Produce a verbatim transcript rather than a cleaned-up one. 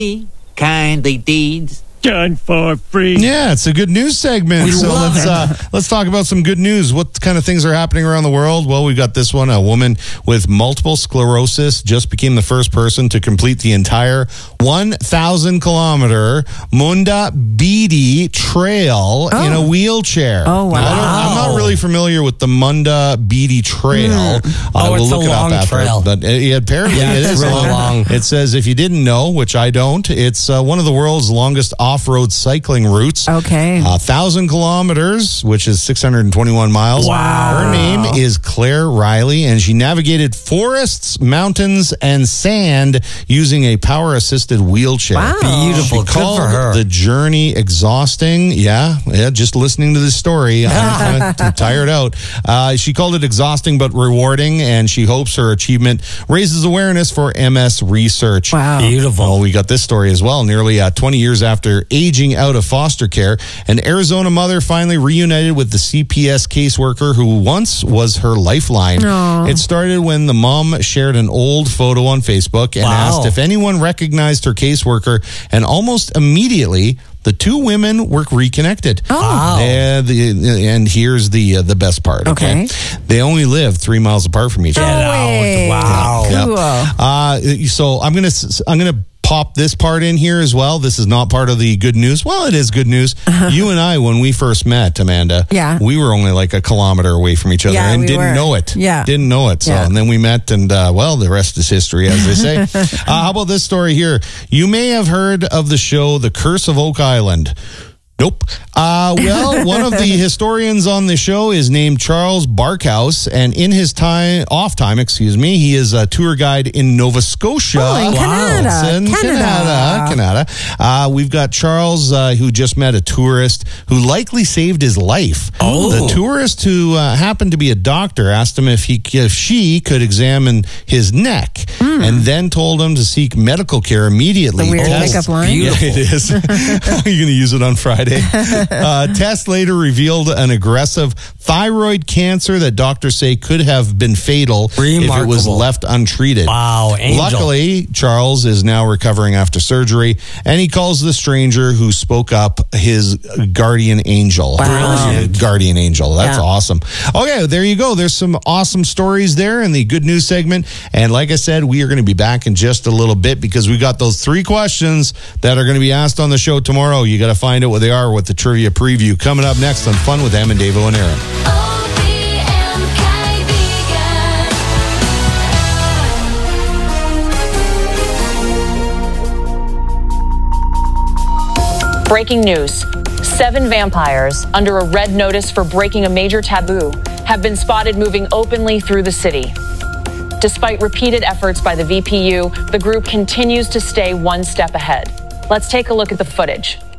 kindly deeds done for free. Yeah, it's a good news segment. We so love let's it. uh, let's talk about some good news. What kind of things are happening around the world? Well, we've got this one. A woman with multiple sclerosis just became the first person to complete the entire one thousand kilometer Munda Beatty Trail Oh. in a wheelchair. Oh, wow. Now, I don't, I'm not really familiar with the Munda Beatty Trail. Mm. I Oh, will it's look a it long up after. trail. But it, apparently Yeah, it it's is really long. It says, if you didn't know, which I don't, it's uh, one of the world's longest off-road cycling routes. Okay. A thousand kilometers, which is six hundred twenty-one miles. Wow. Her name is Claire Riley, and she navigated forests, mountains, and sand using a power-assisted wheelchair. Wow. Beautiful. She Good called for her. the journey exhausting. Yeah, yeah. Just listening to this story, I'm kind of tired out. Uh, she called it exhausting but rewarding, and she hopes her achievement raises awareness for M S research. Wow. Beautiful. Well, we got this story as well. Nearly uh, twenty years after aging out of foster care, an Arizona mother finally reunited with the C P S caseworker who once was her lifeline. Aw. It started when the mom shared an old photo on Facebook and Wow. asked if anyone recognized her caseworker, and almost immediately, the two women were reconnected. Oh. Wow. And, the, and here's the uh, the best part. Okay? Okay. They only live three miles apart from each Get other. out. way. Wow. Yeah. Cool. Uh, so I'm gonna s- I'm gonna pop this part in here as well. This is not part of the good news. Well, it is good news. You and I, when we first met, Amanda, Yeah. we were only like a kilometer away from each other Yeah, and we didn't were. know it. Yeah. didn't know it. So Yeah. and then we met, and uh, well, the rest is history, as they say. uh, how about this story here? You may have heard of the show The Curse of Oak Island. Nope. Uh, well, one of the historians on the show is named Charles Barkhouse, and in his time, off time, excuse me, he is a tour guide in Nova Scotia. Oh, in Canada. It's in Canada. Canada. Canada. Uh, we've got Charles, uh, who just met a tourist who likely saved his life. Oh. The tourist, who uh, happened to be a doctor, asked him if he if she could examine his neck, and then told him to seek medical care immediately. The weird Test- pickup line. Yeah, it is. You're going to use it on Friday. Uh, tests later revealed an aggressive thyroid cancer that doctors say could have been fatal if it was Remarkable. left untreated. Wow, angel. Luckily, Charles is now recovering after surgery, and he calls the stranger who spoke up his guardian angel. Wow. Brilliant. Guardian angel. That's Yeah. awesome. Okay, there you go. There's some awesome stories there in the good news segment. And like I said, we are going to be back in just a little bit because we got those three questions that are going to be asked on the show tomorrow. You got to find out what they are with the trivia preview coming up next on Fun with Em and Davo and Aaron. Breaking news. Seven vampires, under a red notice for breaking a major taboo, have been spotted moving openly through the city. Despite repeated efforts by the V P U, the group continues to stay one step ahead. Let's take a look at the footage.